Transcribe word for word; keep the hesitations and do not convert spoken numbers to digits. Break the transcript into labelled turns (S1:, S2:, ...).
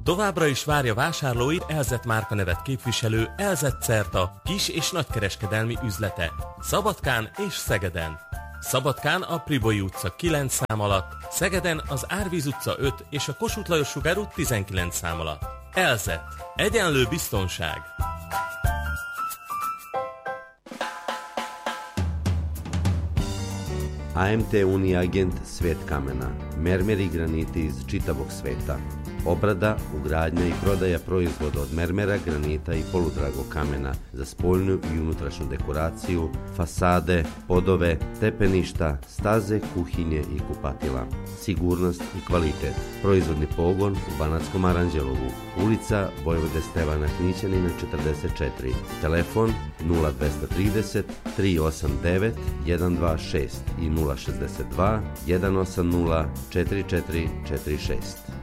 S1: Továbbra is várja vásárlóit Elzett márkanevet képviselő Elzett Certa kis- és nagykereskedelmi üzlete Szabadkán és Szegeden. Szabadkán a Priboi utca kilenc szám alatt, Szegeden az Árvíz utca öt és a Kossuth Lajos Sugár út tizenkilenc szám alatt. Elzett. Egyenlő biztonság.
S2: A M T Unija agent Svet kamena, mermeri i graniti iz čitavog sveta. Obrada, ugradnja i prodaja proizvoda od mermera, granita i poludragog kamena za spoljnu i unutrašnju dekoraciju, fasade, podove, stepeništa, staze, kuhinje i kupatila. Sigurnost i kvalitet. Proizvodni pogon u Banatskom Aranđelovu. Ulica Vojvode Stevana Knićanina četrdeset četiri. Telefon nula dvesta trideset tri osam devet jedan dva šest i nula šezdeset dva jedan osam nula četiri četiri četiri šest.